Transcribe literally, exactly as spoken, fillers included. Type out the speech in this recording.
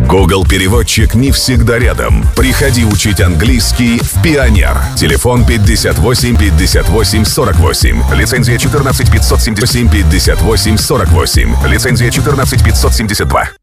Google переводчик не всегда рядом. Приходи учить английский в Пионер. Телефон пятьдесят восемь пятьдесят восемь сорок восемь. Лицензия четырнадцать пятьсот семьдесят семь пятьдесят восемь сорок восемь. Лицензия четырнадцать пятьсот семьдесят два.